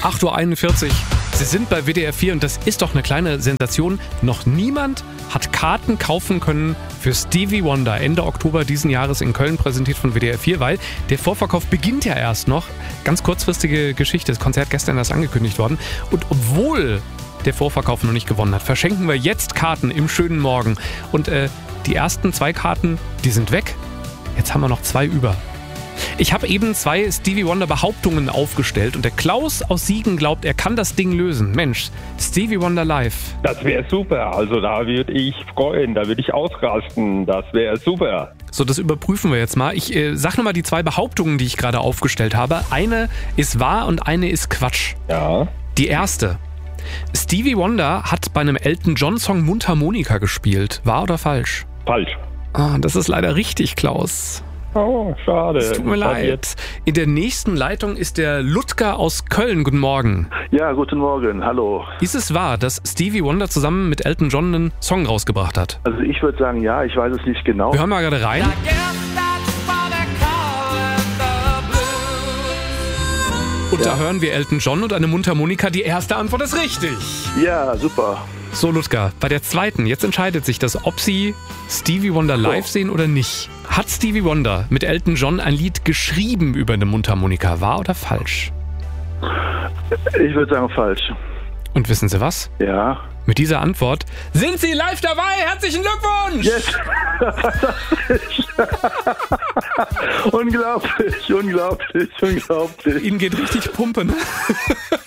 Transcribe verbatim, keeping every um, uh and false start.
acht Uhr einundvierzig. Sie sind bei W D R vier und das ist doch eine kleine Sensation. Noch niemand hat Karten kaufen können für Stevie Wonder Ende Oktober diesen Jahres in Köln, präsentiert von W D R vier, weil der Vorverkauf beginnt ja erst noch. Ganz kurzfristige Geschichte, das Konzert gestern erst angekündigt worden. Und obwohl der Vorverkauf noch nicht gewonnen hat, verschenken wir jetzt Karten im schönen Morgen. Und äh, die ersten zwei Karten, die sind weg. Jetzt haben wir noch zwei über. Ich habe eben zwei Stevie Wonder Behauptungen aufgestellt und der Klaus aus Siegen glaubt, er kann das Ding lösen. Mensch, Stevie Wonder live. Das wäre super. Also da würde ich freuen, da würde ich ausrasten. Das wäre super. So, das überprüfen wir jetzt mal. Ich äh, sag nochmal die zwei Behauptungen, die ich gerade aufgestellt habe. Eine ist wahr und eine ist Quatsch. Ja. Die erste. Stevie Wonder hat bei einem Elton John Song Mundharmonika gespielt. Wahr oder falsch? Falsch. Ah, das ist leider richtig, Klaus. Oh, schade. Es tut mir leid. In der nächsten Leitung ist der Ludger aus Köln. Guten Morgen. Ja, guten Morgen. Hallo. Ist es wahr, dass Stevie Wonder zusammen mit Elton John einen Song rausgebracht hat? Also ich würde sagen, ja, ich weiß es nicht genau. Wir hören mal gerade rein. Und ja. Da hören wir Elton John und eine Mundharmonika. Die erste Antwort ist richtig. Ja, super. So, Ludger, bei der zweiten, jetzt entscheidet sich das, ob Sie Stevie Wonder live oh. sehen oder nicht. Hat Stevie Wonder mit Elton John ein Lied geschrieben über eine Mundharmonika? Wahr oder falsch? Ich würde sagen falsch. Und wissen Sie was? Ja. Mit dieser Antwort sind Sie live dabei. Herzlichen Glückwunsch! Yes! unglaublich, unglaublich, unglaublich. Ihnen geht richtig Pumpe, ne?